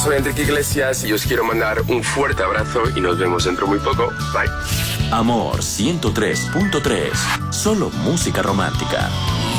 soy Enrique Iglesias y os quiero mandar un fuerte abrazo y nos vemos dentro muy poco. Bye. Amor 103.3. Solo música romántica.